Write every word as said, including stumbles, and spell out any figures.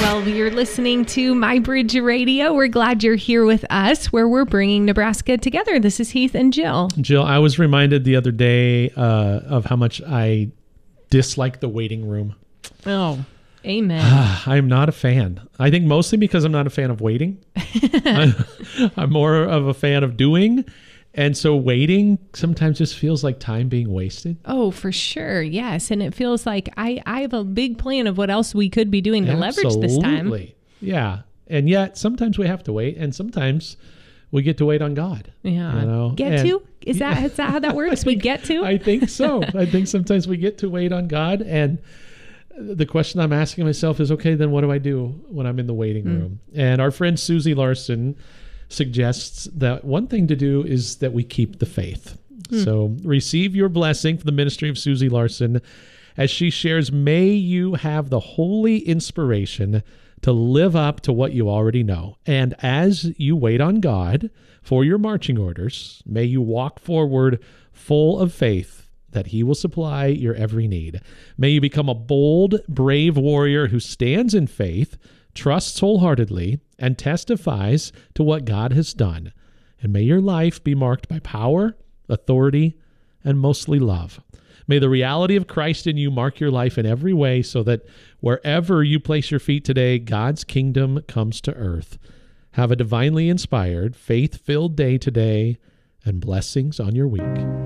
Well, you're listening to My Bridge Radio. We're glad you're here with us, where we're bringing Nebraska together. This is Heath and Jill. Jill, I was reminded the other day uh, of how much I dislike the waiting room. Oh, amen. I'm not a fan. I think mostly because I'm not a fan of waiting. I'm, I'm more of a fan of doing. And so waiting sometimes just feels like time being wasted. Oh, for sure. Yes. And it feels like I, I have a big plan of what else we could be doing to Absolutely. leverage this time. Yeah. And yet sometimes we have to wait, and sometimes we get to wait on God. Yeah. You know? Get and, to? Is that, is that how that works? think, we get to? I think so. I think sometimes we get to wait on God. And the question I'm asking myself is, okay, then what do I do when I'm in the waiting mm. room? And our friend Susie Larson suggests that one thing to do is that we keep the faith. Hmm. So receive your blessing for the ministry of Susie Larson as she shares, may you have the holy inspiration to live up to what you already know. And as you wait on God for your marching orders, may you walk forward full of faith that he will supply your every need. May you become a bold, brave warrior who stands in faith, trusts wholeheartedly, and testifies to what God has done. And may your life be marked by power, authority, and mostly love. May the reality of Christ in you mark your life in every way so that wherever you place your feet today, God's kingdom comes to earth. Have a divinely inspired, faith-filled day today, and blessings on your week.